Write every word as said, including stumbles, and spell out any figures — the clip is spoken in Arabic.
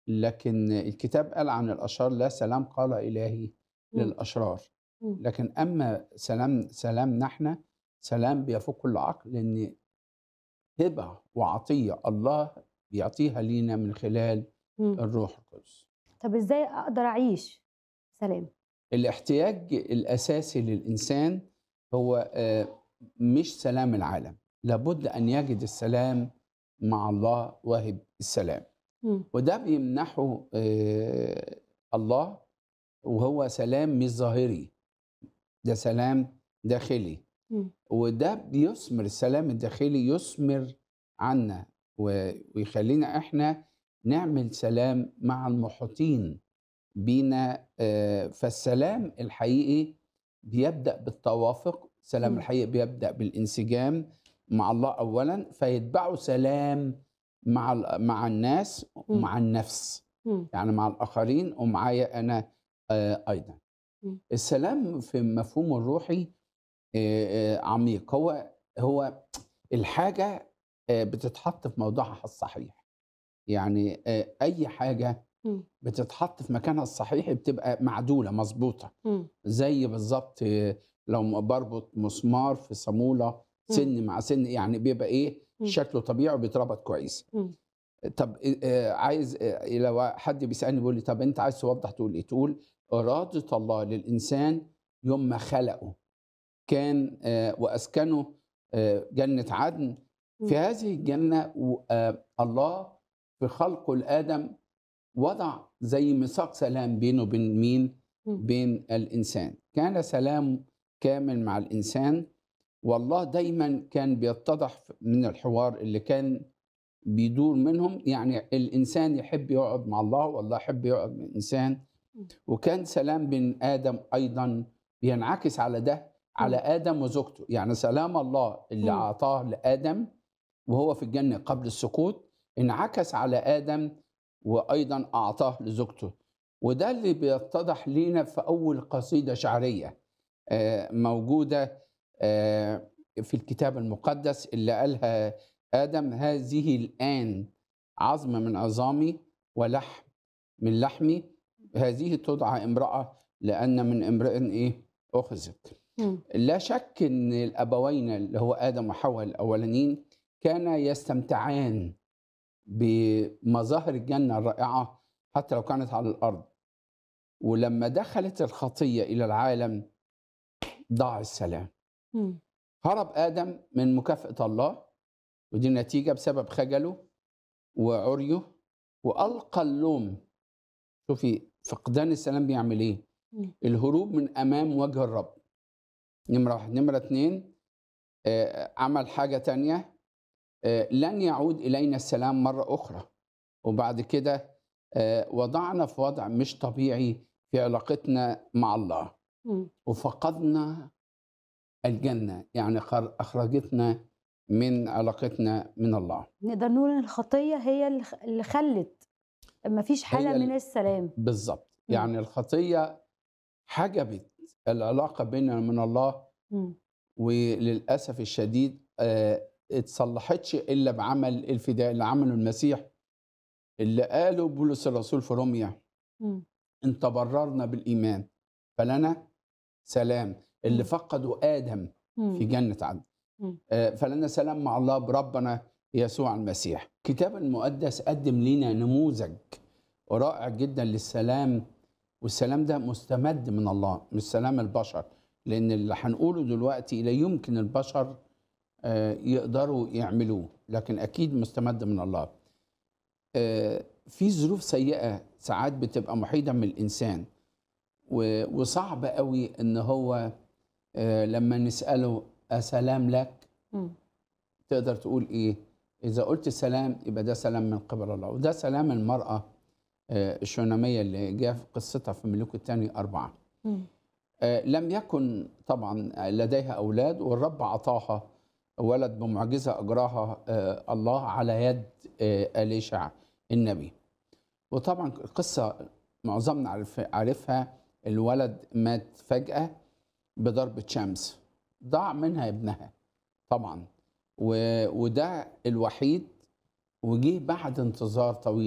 لكن الكتاب قال عن الأشرار لا سلام قال إلهي إمم. للأشرار، إمم. لكن أما سلام سلامنا إحنا سلام بيفوق كل عقل، لأن هبة وعطية الله بيعطيها لينا من خلال إمم. الروح القدس. طب إزاي أقدر أعيش سلام؟ الاحتياج الأساسي للإنسان هو آآ مش سلام العالم، لابد أن يجد السلام مع الله واهب السلام، إمم. وده بيمنحه آآ الله، وهو سلام مش ظاهري، ده سلام داخلي، إمم. وده بيثمر السلام الداخلي يثمر عنا و ويخلّينا إحنا نعمل سلام مع المحيطين بينا. آآ فالسلام الحقيقي بيبدأ بالتوافق، السلام إمم. الحقيقي بيبدأ بالانسجام مع الله أولًا، فيتبعه سلام مع ال مع الناس إمم. ومع النفس، إمم. يعني مع الآخرين ومعايا أنا آآ أيضًا. إمم. السلام في مفهومه الروحي آآ آآ عميق، هو هو الحاجة آآ بتتحط في موضعها الصحيح، يعني آآ أي حاجة إمم. بتتحط في مكانها الصحيح بتبقى معدولة مضبوطة، إمم. زي بالضبط لو م باربط مسمار في صامولة إمم. سن مع سن، يعني بيبقى إيه، إمم. شكله طبيعي وبيتربط كويس. إمم. طب آآ عايز آآ لو حد بيسألني بيقول لي طب أنت عايز توضح تقول إيه؟ تقول إرادة الله للإنسان يوم ما خلقه كان آآ وأسكنه آآ جنة عدن، في إمم. هذه الجنة و آآ الله في خلقه لآدم وضع زي ميثاق سلام بينه وبين مين؟ إمم. بين الإنسان، كان سلام كامل مع الإنسان، والله دايمًا كان بيتضح من الحوار اللي كان بيدور منهم، يعني الإنسان يحب يقعد مع الله والله يحب يقعد مع الإنسان، إمم. وكان سلام بين آدم أيضًا بينعكس على ده على إمم. آدم وزوجته، يعني سلام الله اللي إمم. أعطاه لآدم وهو في الجنة قبل السقوط انعكس على آدم وأيضًا أعطاه لزوجته، وده اللي بيتضح لينا في أول قصيدة شعرية آآ موجودة آآ في الكتاب المقدس اللي قالها آدم: "هذه الآن عظم من عظامي ولحم من لحمي، هذه تدعى امرأة لأن من امرئ إيه أُخذت." إمم. لا شك إن الأبوين اللي هو آدم وحواء الأولانيين كانا يستمتعان بمظاهر الجنة الرائعة حتى لو كانت على الأرض، ولما دخلت الخطية إلى العالم ضاع السلام. إمم. هرب آدم من مكافأة الله، ودي نتيجة بسبب خجله وعريه وألقى اللوم. شوفي فقدان السلام بيعمل إيه؟ إمم. الهروب من أمام وجه الرب. نمرة واحد، نمرة اتنين آآ عمل حاجة تانية، آآ لن يعود إلينا السلام مرة أخرى، وبعد كده آآ وضعنا في وضع مش طبيعي في علاقتنا مع الله، إمم. وفقدنا الجنة، يعني خر أخرجتنا من علاقتنا من الله. نقدر نقول إن الخطية هي اللي خ اللي خلّت ما فيش حالة هي من ال السلام. بالضبط، إمم. يعني الخطية حجبت العلاقة بيننا وبين الله، إمم. وللأسف الشديد آآ اتصلحتش إلا بعمل الفداء اللي عمله المسيح، اللي قاله بولس الرسول في روميا: إمم. إن تبررنا بالإيمان فلنا سلام، اللي إمم. فقده آدم في إمم. جنة عدن. إمم. آآ فلنا سلام مع الله بربنا يسوع المسيح. الكتاب المقدس قدم لينا نموذج رائع جدًا للسلام، والسلام ده مستمد من الله مش سلام البشر، لأن اللي هنقوله دلوقتي لا يمكن البشر آآ يقدروا يعملوه، لكن أكيد مستمد من الله. آآ في ظروف سيئة ساعات بتبقى محيطة من الإنسان، و وصعب أوي إن هو آآ لمّا نسأله أسلام لك؟ إمم. تقدر تقول إيه؟ إذا قُلت سلام يبقى ده سلام من قبل الله، وده سلام المرأة آآ الشونامية اللي جه في قصتها في ملوك الثاني أربعة. إمم. آآ لم يكن طبعًا لديها أولاد، والرب أعطاها ولد بمعجزة أجراها آآ الله على يد آآ أليشع النبي. وطبعًا القصة معظمنا عارف عارفها، الولد مات فجأة بضربة شمس، ضاع منها ابنها طبعًا، و وده الوحيد، وجه بعد انتظار طويل.